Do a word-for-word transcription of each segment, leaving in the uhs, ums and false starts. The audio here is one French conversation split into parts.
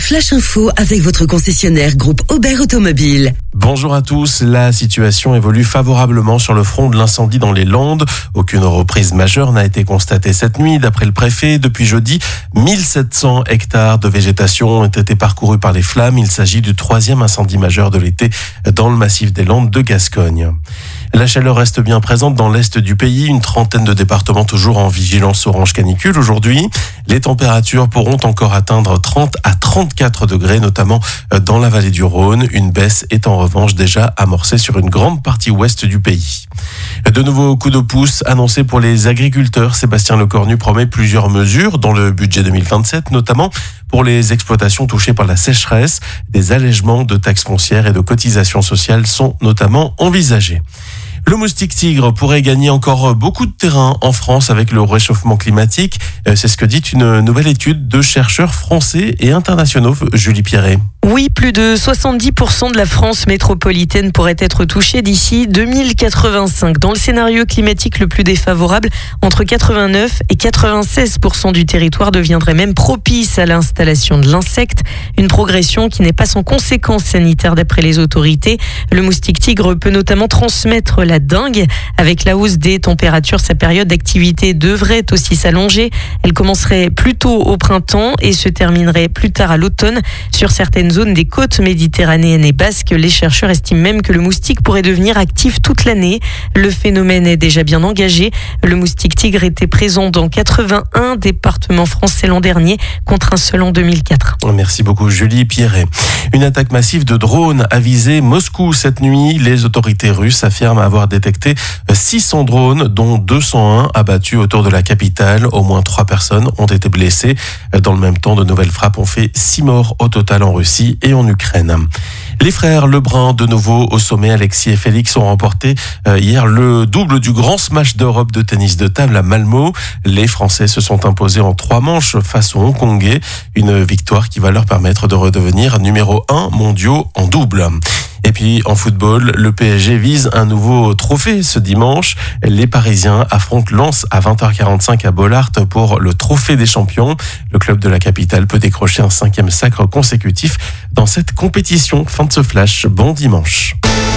Flash Info avec votre concessionnaire groupe Aubert Automobile. Bonjour à tous, la situation évolue favorablement sur le front de l'incendie dans les Landes. Aucune reprise majeure n'a été constatée cette nuit. D'après le préfet, depuis jeudi, mille sept cents hectares de végétation ont été parcourus par les flammes. Il s'agit du troisième incendie majeur de l'été dans le massif des Landes de Gascogne. La chaleur reste bien présente dans l'est du pays. Une trentaine de départements toujours en vigilance orange canicule aujourd'hui. Les températures pourront encore atteindre trente à trente-quatre degrés, notamment dans la vallée du Rhône. Une baisse est en revanche déjà amorcée sur une grande partie ouest du pays. De nouveaux coups de pouce annoncés pour les agriculteurs. Sébastien Lecornu promet plusieurs mesures dans le budget deux mille vingt-sept, notamment pour les exploitations touchées par la sécheresse. Des allègements de taxes foncières et de cotisations sociales sont notamment envisagés. Le moustique tigre pourrait gagner encore beaucoup de terrain en France avec le réchauffement climatique. C'est ce que dit une nouvelle étude de chercheurs français et internationaux. Julie Pierret. Oui, plus de soixante-dix pour cent de la France métropolitaine pourrait être touchée d'ici deux mille quatre-vingt-cinq. Dans le scénario climatique le plus défavorable, entre quatre-vingt-neuf et quatre-vingt-seize pour cent du territoire deviendrait même propice à l'installation de l'insecte. Une progression qui n'est pas sans conséquences sanitaires d'après les autorités. Le moustique tigre peut notamment transmettre la dengue. Avec la hausse des températures, sa période d'activité devrait aussi s'allonger. Elle commencerait plus tôt au printemps et se terminerait plus tard à l'automne. Sur certaines zones des côtes méditerranéennes et basques, les chercheurs estiment même que le moustique pourrait devenir actif toute l'année. Le phénomène est déjà bien engagé. Le moustique tigre était présent dans quatre-vingt-un départements français l'an dernier, contre un seul en deux mille quatre. Merci beaucoup Julie Pierret. Une attaque massive de drones a visé Moscou cette nuit. Les autorités russes affirment avoir détecté six cents drones, dont deux cent un abattus autour de la capitale. Au moins trois personnes ont été blessées. Dans le même temps, de nouvelles frappes ont fait six morts au total en Russie et en Ukraine. Les frères Lebrun, de nouveau au sommet. Alexis et Félix ont remporté hier le double du grand smash d'Europe de tennis de table à Malmö. Les Français se sont imposés en trois manches face aux Hongkongais. Une victoire qui va leur permettre de redevenir numéro un mondiaux en double. Et puis en football, le P S G vise un nouveau trophée ce dimanche. Les Parisiens affrontent Lens à vingt heures quarante-cinq à Bollaert pour le trophée des champions. Le club de la capitale peut décrocher un cinquième sacre consécutif dans cette compétition. Fin de ce flash, bon dimanche.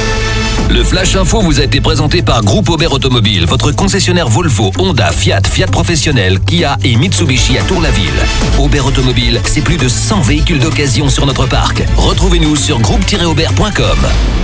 Le Flash Info vous a été présenté par Groupe Aubert Automobile, votre concessionnaire Volvo, Honda, Fiat, Fiat Professionnel, Kia et Mitsubishi à Tour-la-Ville. Aubert Automobile, c'est plus de cent véhicules d'occasion sur notre parc. Retrouvez-nous sur groupe tiret aubert point com.